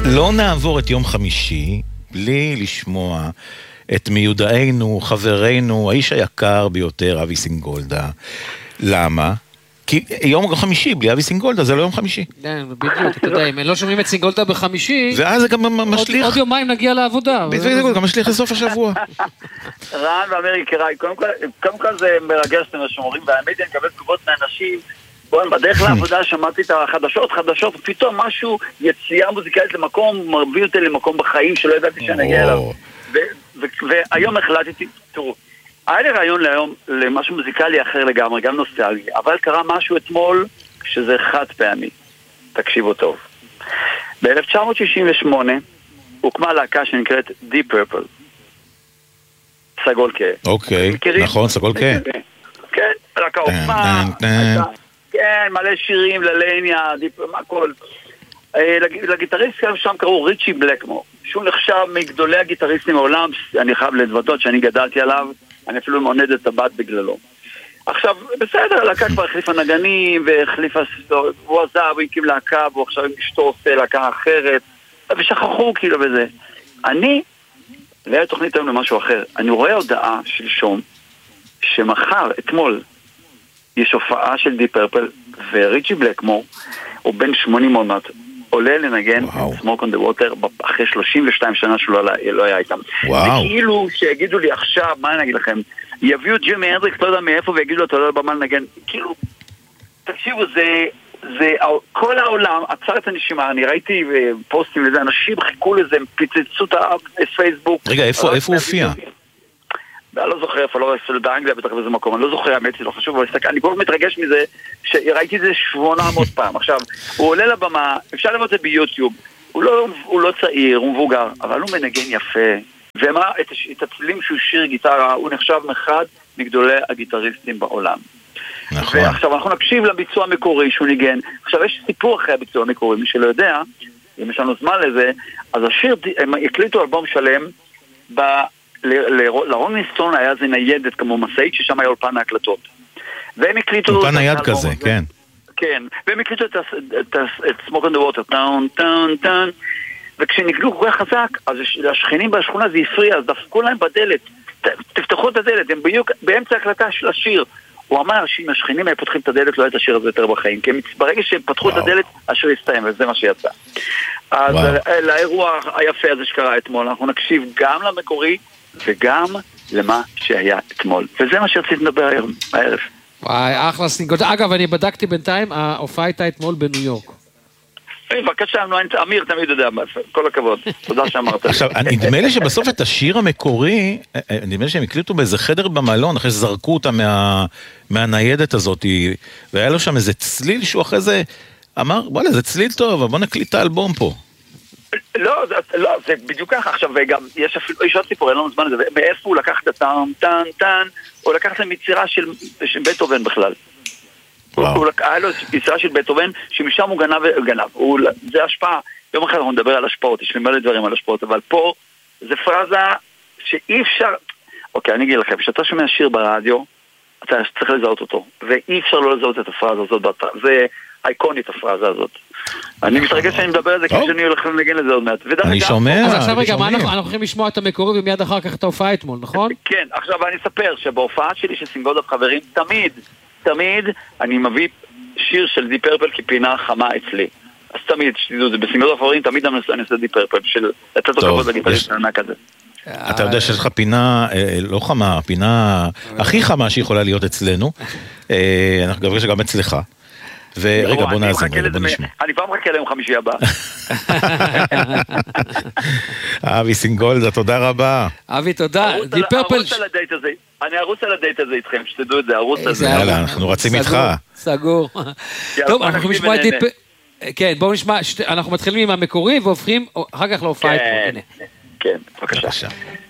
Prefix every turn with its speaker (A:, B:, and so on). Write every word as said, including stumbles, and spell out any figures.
A: לא נעבור את יום חמישי בלי לשמוע את מיודענו, חברנו, האיש היקר ביותר, אבי סינגולדה. למה? כי יום חמישי בלי אבי סינגולדה זה לא יום חמישי.
B: כן, בדיוק, אתה יודע, אם לא שומעים את סינגולדה בחמישי,
A: ואז זה גם משליך...
B: עוד יומיים נגיע לעבודה.
A: בדיוק, גם משליך לסוף השבוע.
C: רן ואמרי קראי, קודם כל זה מרגש מה שאומרים, והאמת אני מקבל תגובות מאנשים, בואו, בדרך לעבודה שמעתי את החדשות, חדשות, ופתאום משהו, יציאה מוזיקלית למקום, מרביא אותי למקום בחיים שלא ידעתי שאני אגיע אליו. והיום החלטתי, תראו, היה לי רעיון להיום למשהו מוזיקלי אחר לגמרי, גם נוסטלגי, אבל קרה משהו אתמול שזה חד פעמי. תקשיבו טוב. ב-אלף תשע מאות שישים ושמונה הוקמה להקה שנקראת Deep Purple. סגול כה.
A: אוקיי, נכון, סגול כה.
C: כן, להקה הוקמה, כן, מלא שירים ללניה, מה כל. לגיטריסט שם קראו ריצ'י בלקמור, שהוא נחשב מגדולי הגיטריסטים בעולם, אני חייב לדוותות שאני גדלתי עליו, אני אפילו מעונד את הבת בגללו. עכשיו, בסדר, הלהקה כבר החליפה נגנים, והחליפה, הוא עזב, הוא הקים להקה, והוא עכשיו עם אשתו עושה להקה אחרת, ושכחו כאילו בזה. אני, והיה תוכנית היום למשהו אחר, אני רואה הודעה שלשום, שמחר, אתמול, יש הופעה של די פרפל, וריצ'י בלקמור, הוא בן שמונים עוד מעט, עולה לנגן Smoke on the Water אחרי שלושים ושתיים שנה שהוא לא היה איתם. וכאילו שיגידו לי עכשיו, מה אני אגיד לכם, יביאו ג'ימי הנדריקס, לא יודע מאיפה, ויגידו לו, אתה לא יודע במה לנגן. כאילו, תקשיבו, זה, זה, כל העולם עצר את הנשימה, אני ראיתי פוסטים לזה, אנשים חיכו לזה, פיצצו את פייסבוק.
A: רגע, איפה הוא הופיע?
C: אני לא זוכר, איפה לא רצו באנגליה, בטח באיזה מקום, אני לא זוכר, האמת, זה לא חשוב, אבל אני כל כך מתרגש מזה, שראיתי את זה שמונה מאות פעם. עכשיו, הוא עולה לבמה, אפשר לראות את זה ביוטיוב, הוא לא, הוא לא צעיר, הוא מבוגר, אבל הוא מנגן יפה, ומה, את, את הצלילים שהוא שיר גיטרה, הוא נחשב אחד מגדולי הגיטריסטים בעולם.
A: נכון.
C: ועכשיו, אנחנו נקשיב לביצוע המקורי שהוא ניגן. עכשיו, יש סיפור אחרי הביצוע המקורי, מי שלא יודע, אם יש לנו זמן לזה, אז השיר, הם הקליטו אלבום שלם ב... לרולינג סטון היה זה ניידת כמו מסעית ששם היה אולפן ההקלטות והם הקליטו
A: אולפן נייד כזה, כן
C: כן, והם הקליטו את Smoke on the Water טאון, טאון, טאון וכשנקלו כל כך חזק אז השכנים בשכונה זה הפריע, אז דפקו להם בדלת תפתחו את הדלת, הם בדיוק באמצע ההקלטה של השיר הוא אמר שאם השכנים היו פותחים את הדלת לא היה את השיר הזה יותר בחיים כי ברגע שהם פתחו את הדלת השיר הסתיים וזה מה שיצא אז לאירוע היפה הזה שקרה אתמול אנחנו נקשיב גם למקורי וגם למה שהיה אתמול. וזה מה שרציתי לדבר היום, הערב.
B: וואי, אחלה סינגולדה. אגב, אני בדקתי בינתיים, ההופעה הייתה אתמול בניו יורק.
C: בבקשה, אמיר תמיד יודע, כל הכבוד. תודה שאמרת לי.
A: עכשיו, נדמה לי שבסוף את השיר המקורי, נדמה לי שהם הקליטו באיזה חדר במלון, אחרי שזרקו אותה מהניידת הזאת, והיה לו שם איזה צליל שהוא אחרי זה אמר, וואלה, זה צליל טוב, בוא נקליט את האלבום פה.
C: לא, זה, לא, זה בדיוק ככה. עכשיו, וגם יש אפילו, יש עוד סיפור, אין לנו זמן לזה, מאיפה הוא לקח את הטעם, טן, טן, הוא לקח את המצירה של, של בטהובן בכלל. הוא, הוא לקח, היה לו מצירה של בטהובן, שמשם הוא גנב וגנב. הוא, זה השפעה, יום אחד אנחנו נדבר על השפעות, יש לי מלא דברים על השפעות, אבל פה זה פרזה שאי אפשר, אוקיי, אני אגיד לכם, כשאתה שומע שיר ברדיו, אתה צריך לזהות אותו, ואי אפשר לא לזהות את הפרזה הזאת, זה אייקונית הפרזה הזאת. אני מתרגש שאני מדבר על זה כשאני הולך לנגן לזה עוד מעט.
A: אני שומע.
B: אז עכשיו רגע, אנחנו הולכים לשמוע את המקורי ומיד אחר כך את ההופעה אתמול, נכון?
C: כן, עכשיו אני אספר שבהופעה שלי של סינגולדה חברים, תמיד, תמיד אני מביא שיר של די פרפל כפינה חמה אצלי. אז תמיד, שתדעו, זה בסינגולדה חברים, תמיד אני עושה די פרפל של לתת אותו כבוד לגיטריסט הענק הזה.
A: אתה יודע שיש לך פינה, לא חמה, פינה הכי חמה שיכולה להיות אצלנו. אנחנו גברים שגם אצלך. ורגע, בוא נאזן, בוא נשמע.
C: אני פעם מחכה ליום חמישי הבא.
A: אבי סינגולדה, תודה רבה.
B: אבי, תודה. די פרפל.
C: אני ארוץ על הדייט הזה איתכם, שתדעו את זה, ארוץ על זה.
A: יאללה, אנחנו רצים איתך.
B: סגור. טוב, אנחנו יכולים לשמוע את די פרפל. כן, בואו נשמע, אנחנו מתחילים עם המקורי והופכים אחר כך להופעה.
C: כן, בבקשה.